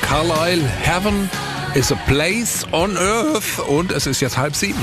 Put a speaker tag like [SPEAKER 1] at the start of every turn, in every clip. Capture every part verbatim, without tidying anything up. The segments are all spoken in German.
[SPEAKER 1] Carlyle. Heaven is a place on earth. Und es ist jetzt halb sieben.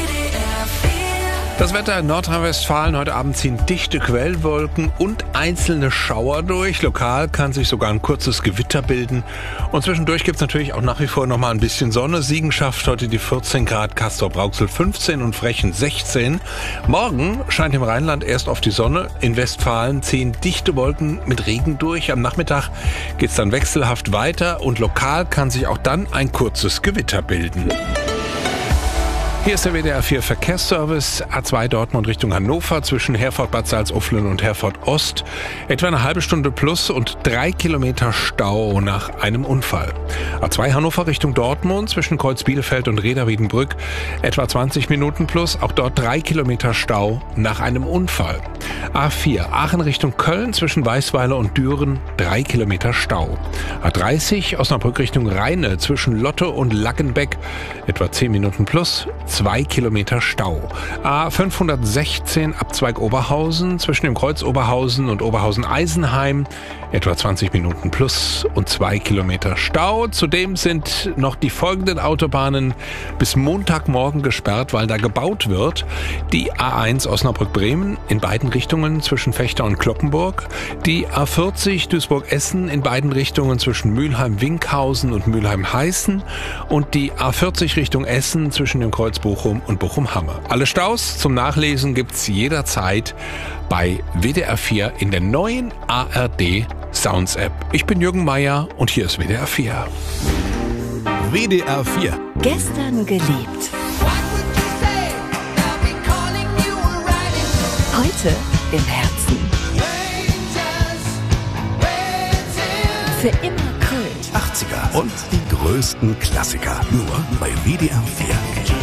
[SPEAKER 1] Das Wetter in Nordrhein-Westfalen. Heute Abend ziehen dichte Quellwolken und einzelne Schauer durch. Lokal kann sich sogar ein kurzes Gewitter bilden. Und zwischendurch gibt es natürlich auch nach wie vor noch mal ein bisschen Sonne. Siegen schafft heute die vierzehn Grad, Castrop-Rauxel fünfzehn und Frechen sechzehn. Morgen scheint im Rheinland erst auf die Sonne. In Westfalen ziehen dichte Wolken mit Regen durch. Am Nachmittag geht es dann wechselhaft weiter. Und lokal kann sich auch dann ein kurzes Gewitter bilden. Hier ist der W D R vier Verkehrsservice. A zwei Dortmund Richtung Hannover zwischen Herford-Bad Salzuflen und Herford-Ost. Etwa eine halbe Stunde plus und drei Kilometer Stau nach einem Unfall. A zwei Hannover Richtung Dortmund zwischen Kreuz Bielefeld und Reda-Wiedenbrück. Etwa zwanzig Minuten plus, auch dort drei Kilometer Stau nach einem Unfall. A vier Aachen Richtung Köln zwischen Weißweiler und Düren. drei Kilometer Stau. A dreißig Osnabrück Richtung Rheine zwischen Lotte und Lackenbeck. Etwa zehn Minuten plus. Zwei Kilometer Stau. A fünfhundertsechzehn Abzweig Oberhausen zwischen dem Kreuz Oberhausen und Oberhausen-Eisenheim. Etwa zwanzig Minuten plus und zwei Kilometer Stau. Zudem sind noch die folgenden Autobahnen bis Montagmorgen gesperrt, weil da gebaut wird. Die A eins Osnabrück-Bremen in beiden Richtungen zwischen Vechta und Cloppenburg. Die A vierzig Duisburg-Essen in beiden Richtungen zwischen Mülheim-Winkhausen und Mülheim-Heißen. Und die A vierzig Richtung Essen zwischen dem Kreuz Bochum und Bochum-Hamme. Alle Staus zum Nachlesen gibt's jederzeit bei W D R vier in der neuen A R D Sounds App. Ich bin Jürgen Meier und hier ist W D R vier.
[SPEAKER 2] W D R vier.
[SPEAKER 3] Gestern geliebt. Heute im Herzen. Für immer Kult.
[SPEAKER 2] achtziger und die größten Klassiker. Nur bei W D R vier.